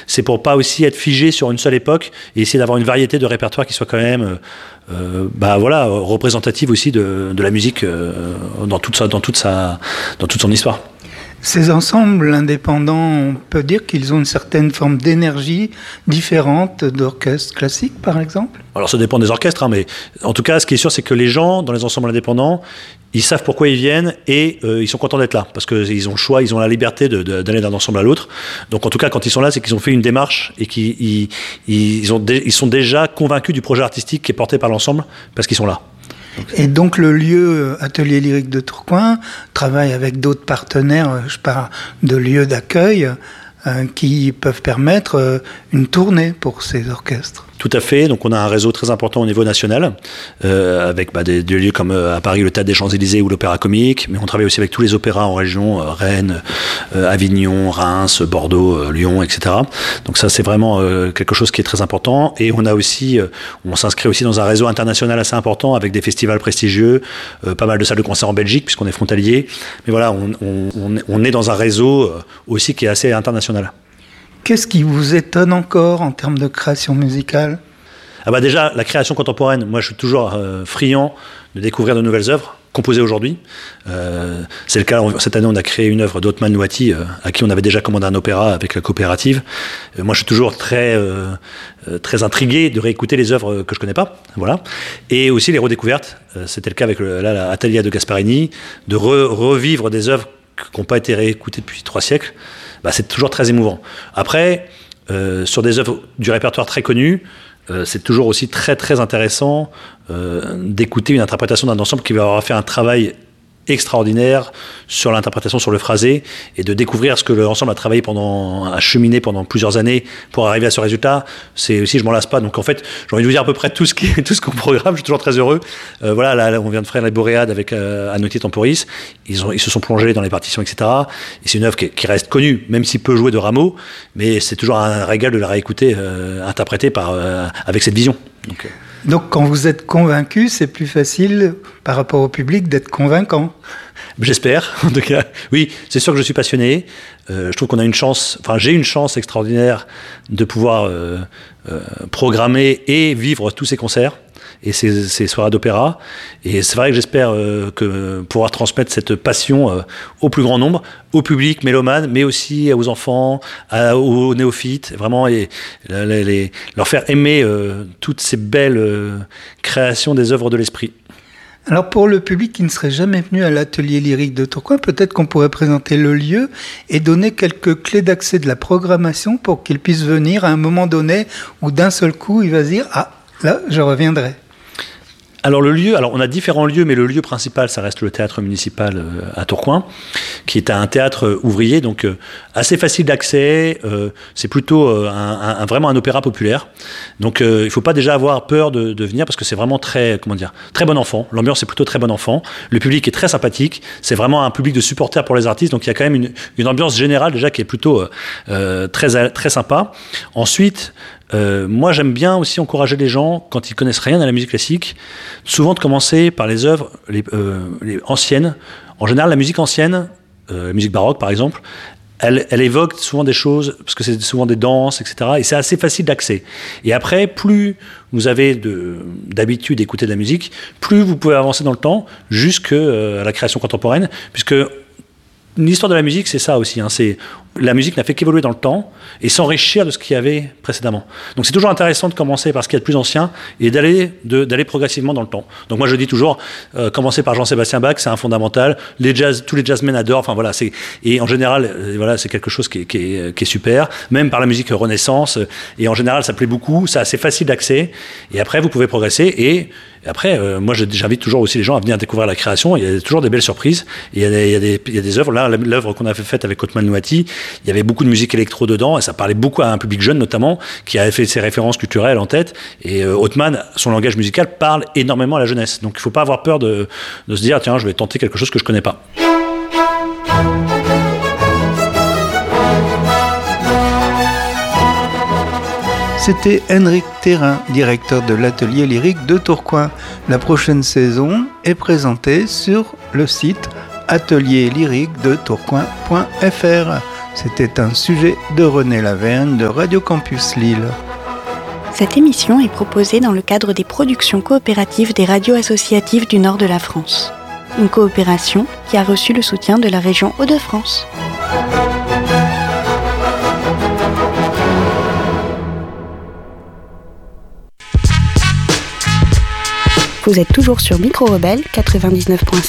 c'est pour pas aussi être figé sur une seule époque et essayer d'avoir une variété de répertoire qui soit quand même représentative aussi de la musique dans toute son histoire. Ces ensembles indépendants, on peut dire qu'ils ont une certaine forme d'énergie différente d'orchestres classiques, par exemple ? Alors ça dépend des orchestres, mais en tout cas, ce qui est sûr, c'est que les gens, dans les ensembles indépendants, ils savent pourquoi ils viennent et ils sont contents d'être là, parce qu'ils ont le choix, ils ont la liberté d'aller d'un ensemble à l'autre. Donc en tout cas, quand ils sont là, c'est qu'ils ont fait une démarche et qu'ils sont déjà convaincus du projet artistique qui est porté par l'ensemble, parce qu'ils sont là. Et donc le lieu Atelier Lyrique de Tourcoing travaille avec d'autres partenaires, je parle de lieux d'accueil qui peuvent permettre une tournée pour ces orchestres. Tout à fait, donc on a un réseau très important au niveau national, avec des lieux comme à Paris le Théâtre des Champs-Élysées ou l'Opéra Comique, mais on travaille aussi avec tous les opéras en région, Rennes, Avignon, Reims, Bordeaux, Lyon, etc. Donc ça c'est vraiment quelque chose qui est très important, et on a aussi, on s'inscrit aussi dans un réseau international assez important avec des festivals prestigieux, pas mal de salles de concert en Belgique puisqu'on est frontalier, mais voilà, on est dans un réseau aussi qui est assez international. Qu'est-ce qui vous étonne encore en termes de création musicale ? Déjà, la création contemporaine, moi je suis toujours friand de découvrir de nouvelles œuvres composées aujourd'hui. C'est le cas, cette année on a créé une œuvre d'Othman Louati, à qui on avait déjà commandé un opéra avec la coopérative. Moi je suis toujours très intrigué de réécouter les œuvres que je connais pas, voilà. Et aussi les redécouvertes, c'était le cas avec l'Atelier de Gasparini, de revivre des œuvres qui n'ont pas été réécoutées depuis 3 siècles. C'est toujours très émouvant. Après, sur des œuvres du répertoire très connu, c'est toujours aussi très très intéressant d'écouter une interprétation d'un ensemble qui va avoir fait un travail extraordinaire sur l'interprétation, sur le phrasé, et de découvrir ce que l'ensemble a cheminé pendant plusieurs années pour arriver à ce résultat. C'est aussi, je m'en lasse pas. Donc en fait, j'ai envie de vous dire à peu près tout ce qu'on programme. Je suis toujours très heureux. Là, on vient de faire les Boréades avec Anotti Temporis. Ils se sont plongés dans les partitions, etc. Et c'est une œuvre qui reste connue, même si peu jouée de Rameau, mais c'est toujours un régal de la réécouter, interprétée avec cette vision. Donc quand vous êtes convaincu, c'est plus facile par rapport au public d'être convaincant. J'espère, en tout cas. Oui, c'est sûr que je suis passionné. Je trouve qu'on a j'ai une chance extraordinaire de pouvoir programmer et vivre tous ces concerts et ces soirées d'opéra. Et c'est vrai que j'espère pouvoir transmettre cette passion au plus grand nombre, au public mélomane, mais aussi aux enfants, aux néophytes, vraiment, et leur faire aimer toutes ces belles créations des œuvres de l'esprit. Alors pour le public qui ne serait jamais venu à l'Atelier Lyrique de Tourcoing, peut-être qu'on pourrait présenter le lieu et donner quelques clés d'accès de la programmation pour qu'il puisse venir à un moment donné où d'un seul coup il va se dire « Ah, là, je reviendrai ». Alors on a différents lieux, mais le lieu principal, ça reste le théâtre municipal à Tourcoing, qui est un théâtre ouvrier, donc assez facile d'accès. C'est plutôt vraiment un opéra populaire. Donc il ne faut pas déjà avoir peur de venir, parce que c'est vraiment très bon enfant. L'ambiance est plutôt très bon enfant. Le public est très sympathique. C'est vraiment un public de supporters pour les artistes, donc il y a quand même une ambiance générale déjà qui est plutôt très, très sympa. Ensuite, moi j'aime bien aussi encourager les gens, quand ils connaissent rien à la musique classique, souvent de commencer par les œuvres les anciennes. En général, la musique ancienne, la musique baroque par exemple, elle évoque souvent des choses, parce que c'est souvent des danses, etc. Et c'est assez facile d'accès. Et après, plus vous avez d'habitude d'écouter de la musique, plus vous pouvez avancer dans le temps, jusqu'à la création contemporaine, puisque l'histoire de la musique, c'est ça aussi. La musique n'a fait qu'évoluer dans le temps et s'enrichir de ce qu'il y avait précédemment. Donc c'est toujours intéressant de commencer par ce qu'il y a de plus ancien et d'aller progressivement dans le temps. Donc moi je dis toujours, commencer par Jean-Sébastien Bach, c'est un fondamental. Tous les jazzmen adorent. Enfin voilà, et en général, c'est quelque chose qui est super. Même par la musique Renaissance. Et en général, ça plaît beaucoup. C'est assez facile d'accès. Et après, vous pouvez progresser. Et après, moi j'invite toujours aussi les gens à venir découvrir la création. Il y a toujours des belles surprises. Et il y a des œuvres. Là, l'œuvre qu'on a faite avec Othman Louati, il y avait beaucoup de musique électro dedans, et ça parlait beaucoup à un public jeune notamment, qui avait fait ses références culturelles en tête. Et Othman, son langage musical parle énormément à la jeunesse. Donc il ne faut pas avoir peur de se dire, tiens, je vais tenter quelque chose que je ne connais pas. C'était Henrik Thérin, directeur de l'Atelier Lyrique de Tourcoing. La prochaine saison est présentée sur le site atelierlyriquedetourcoing.fr. C'était un sujet de René Laverne de Radio Campus Lille. Cette émission est proposée dans le cadre des productions coopératives des radios associatives du nord de la France. Une coopération qui a reçu le soutien de la région Hauts-de-France. Vous êtes toujours sur Micro Rebelle 99.5.